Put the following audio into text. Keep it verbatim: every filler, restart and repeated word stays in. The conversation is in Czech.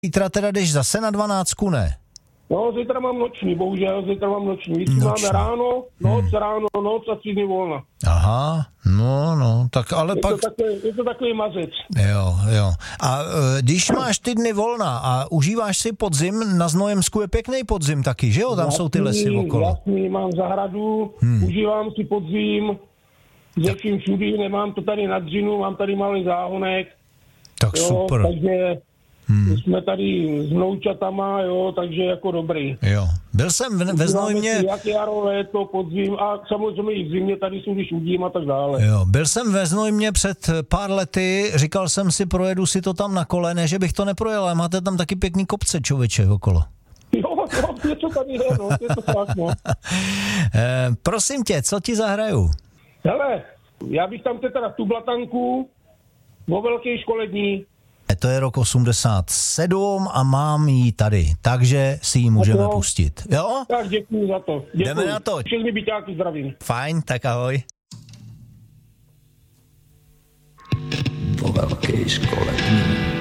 Zítra teda jdeš zase na dvanáctku, ne? No, zítra mám noční, bohužel, zítra mám noční. Vždycky máme ráno, noc, hmm. ráno, noc a tři dny volna. Aha, no, no, tak ale je pak... To takový, je to takový mazec. Jo, jo. A e, když máš ty dny volna a užíváš si podzim, na Znojemsku je pěkný podzim taky, že jo? Tam jasný, jsou ty lesy okolo. Jasný, mám zahradu, hmm. užívám si podzim, ze vším všudy, nemám to tady na dřinu, mám tady malý záhonek. Tak jo, super. Takže... Hmm. Jsme tady s vnoučatama, jo, takže jako dobrý. Jo. Byl jsem ve, ve Znojmě... Jak jaro, léto, podzim a samozřejmě i v zimě tady jsou, když udím a tak dále. Jo. Byl jsem ve Znojmě před pár lety, říkal jsem si, projedu si to tam na kole, ne, že bych to neprojel, ale máte tam taky pěkný kopce, člověče, okolo. Jo, jo, něco tady je, no, je to tak, no. e, prosím tě, co ti zahraju? Hele, já bych tam teda tu blatanku o velké škole dní. To je rok osmdesát sedm a mám ji tady, takže si ji můžeme no, pustit. Jo? Tak děkuji za to. Děkuji. Jdeme na to. Všechny byťáky zdravím. Fajn, tak ahoj. Po velké škole dní.